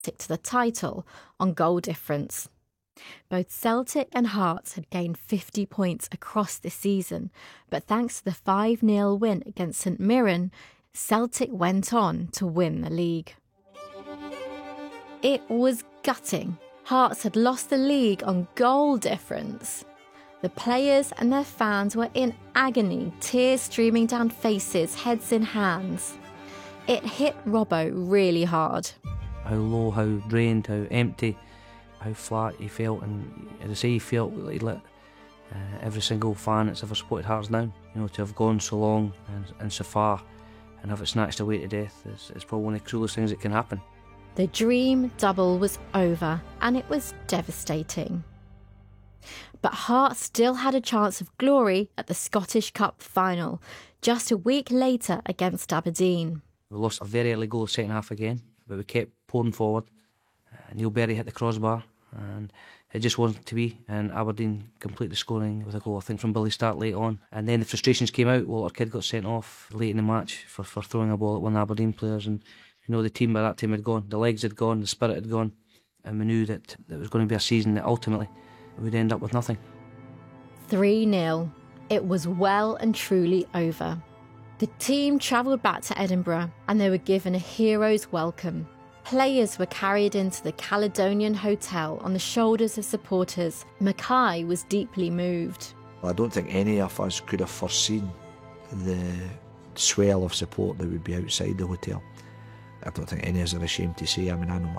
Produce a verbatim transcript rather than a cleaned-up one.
to the title on goal difference. Both Celtic and Hearts had gained fifty points across the season, but thanks to the five nil win against St Mirren, Celtic went on to win the league. It was gutting. Hearts had lost the league on goal difference. The players and their fans were in agony, tears streaming down faces, heads in hands. It hit Robbo really hard. How low, how drained, how empty, how flat he felt, and as I say, he felt like he let uh, every single fan that's ever supported Hearts down. You know, to have gone so long and, and so far and have it snatched away to death is, is probably one of the cruelest things that can happen. The dream double was over, and it was devastating. But Hearts still had a chance of glory at the Scottish Cup final, just a week later against Aberdeen. We lost a very early goal second half again, but we kept pouring forward. Uh, Neil Berry hit the crossbar, and it just wasn't to be, and Aberdeen completed the scoring with a goal, I think, from Billy Stark late on. And then the frustrations came out. Walter Kidd got sent off late in the match for, for throwing a ball at one of the Aberdeen players, and you know, the team by that time had gone. The legs had gone, the spirit had gone, and we knew that it was going to be a season that ultimately we'd end up with nothing. three nil. It was well and truly over. The team travelled back to Edinburgh and they were given a hero's welcome. Players were carried into the Caledonian Hotel on the shoulders of supporters. Mackay was deeply moved. I don't think any of us could have foreseen the swell of support that would be outside the hotel. I don't think any of us are ashamed to say. I mean, I know